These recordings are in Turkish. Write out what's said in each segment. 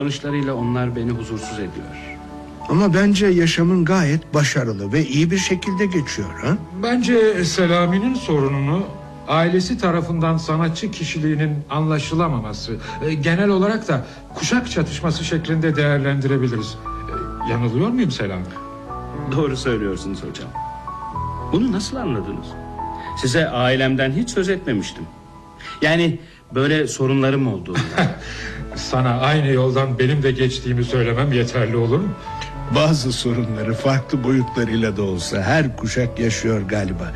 davranışlarıyla onlar beni huzursuz ediyor. Ama bence yaşamın gayet başarılı ve iyi bir şekilde geçiyor. Ha? Bence Selami'nin sorununu ailesi tarafından sanatçı kişiliğinin anlaşılamaması, genel olarak da kuşak çatışması şeklinde değerlendirebiliriz. Yanılıyor muyum Selami? Doğru söylüyorsunuz hocam. Bunu nasıl anladınız? Size ailemden hiç söz etmemiştim. Yani böyle sorunlarım olduğunu. Sana aynı yoldan benim de geçtiğimi söylemem yeterli olur mu? Bazı sorunları farklı boyutlarıyla da olsa her kuşak yaşıyor galiba.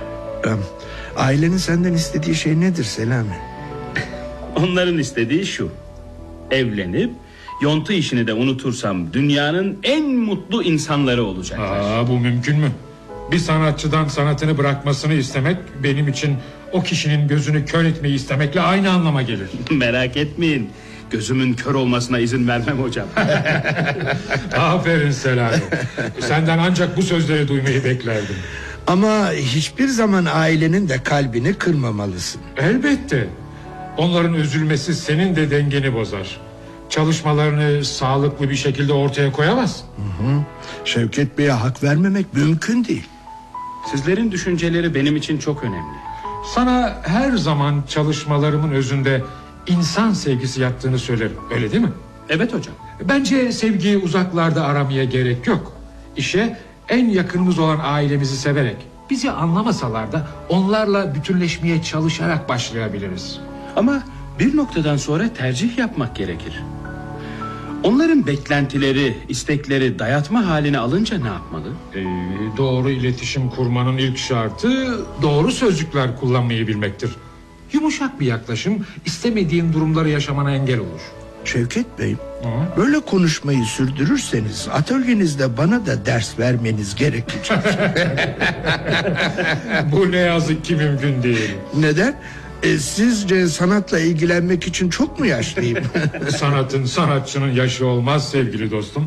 Ailenin senden istediği şey nedir Selami? Onların istediği şu: evlenip yontu işini de unutursam dünyanın en mutlu insanları olacaklar. Bu mümkün mü? Bir sanatçıdan sanatını bırakmasını istemek benim için o kişinin gözünü kör etmeyi istemekle aynı anlama gelir. Merak etmeyin, gözümün kör olmasına izin vermem hocam. Aferin Selami. Senden ancak bu sözleri duymayı beklerdim. Ama hiçbir zaman ailenin de kalbini kırmamalısın. Elbette. Onların üzülmesi senin de dengeni bozar. Çalışmalarını sağlıklı bir şekilde ortaya koyamaz. Şevket Bey'e hak vermemek mümkün değil. Sizlerin düşünceleri benim için çok önemli. Sana her zaman çalışmalarımın özünde insan sevgisi yattığını söylerim. Öyle değil mi? Evet hocam. Bence sevgiyi uzaklarda aramaya gerek yok. İşe en yakınımız olan ailemizi severek, bizi anlamasalar da onlarla bütünleşmeye çalışarak başlayabiliriz. Ama bir noktadan sonra tercih yapmak gerekir. Onların beklentileri, istekleri dayatma haline alınca ne yapmalı? Doğru iletişim kurmanın ilk şartı doğru sözcükler kullanmayı bilmektir. Yumuşak bir yaklaşım istemediğin durumları yaşamana engel olur. Şevket Bey, böyle konuşmayı sürdürürseniz atölyenizde bana da ders vermeniz gerekecek. Bu ne yazık ki mümkün değil. Neden? Sizce sanatla ilgilenmek için çok mu yaşlıyım? Sanatın, sanatçının yaşı olmaz sevgili dostum.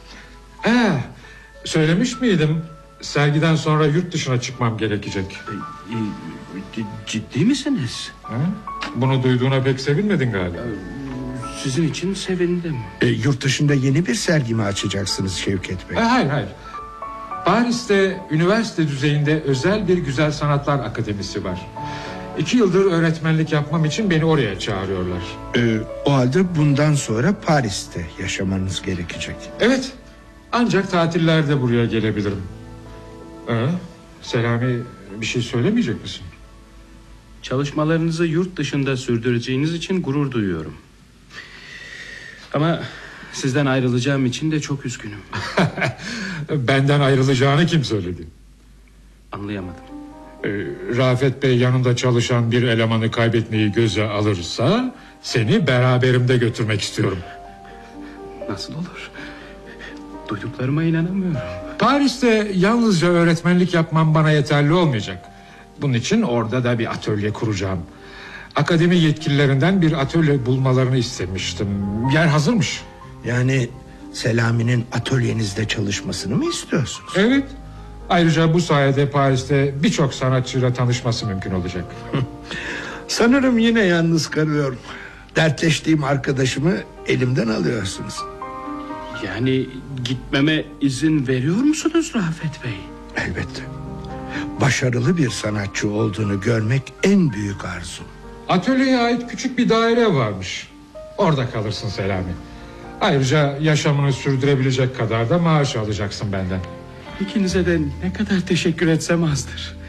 Söylemiş miydim? Sergiden sonra yurt dışına çıkmam gerekecek. Ciddi misiniz? Bunu duyduğuna pek sevinmedin galiba. Sizin için sevindim. Yurt dışında yeni bir sergi mi açacaksınız Şevket Bey? Hayır. Paris'te üniversite düzeyinde özel bir Güzel Sanatlar Akademisi var. 2 yıldır öğretmenlik yapmam için beni oraya çağırıyorlar. O halde bundan sonra Paris'te yaşamanız gerekecek. Evet. Ancak tatillerde buraya gelebilirim. Selami, bir şey söylemeyecek misin? Çalışmalarınızı yurt dışında sürdüreceğiniz için gurur duyuyorum. Ama sizden ayrılacağım için de çok üzgünüm. Benden ayrılacağını kim söyledi? Anlayamadım. Rafet Bey yanında çalışan bir elemanı kaybetmeyi göze alırsa seni beraberimde götürmek istiyorum. Nasıl olur? Duyduklarıma inanamıyorum. Paris'te yalnızca öğretmenlik yapmam bana yeterli olmayacak. Bunun için orada da bir atölye kuracağım. Akademi yetkililerinden bir atölye bulmalarını istemiştim. Yer hazırmış. Yani Selami'nin atölyenizde çalışmasını mı istiyorsunuz? Evet. Ayrıca bu sayede Paris'te birçok sanatçıyla tanışması mümkün olacak. Sanırım yine yalnız kalıyorum. Dertleştiğim arkadaşımı elimden alıyorsunuz. Yani gitmeme izin veriyor musunuz Rafet Bey? Elbette. Başarılı bir sanatçı olduğunu görmek en büyük arzum. Atölyeye ait küçük bir daire varmış. Orada kalırsın Selami. Ayrıca yaşamını sürdürebilecek kadar da maaş alacaksın benden. İkinize de ne kadar teşekkür etsem azdır.